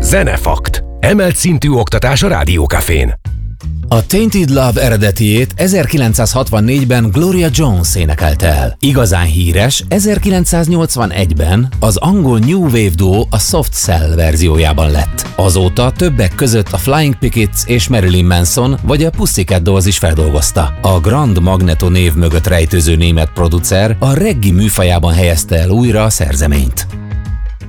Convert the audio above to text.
Zenefakt. Emelt szintű oktatás a Rádiókafén. A Tainted Love eredetiét 1964-ben Gloria Jones énekelte el. Igazán híres 1981-ben az angol New Wave duo a Soft Cell verziójában lett. Azóta többek között a Flying Pickets és Marilyn Manson vagy a Pussycat Dolls is feldolgozta. A Grand Magneto név mögött rejtőző német producer a reggae műfajában helyezte el újra a szerzeményt.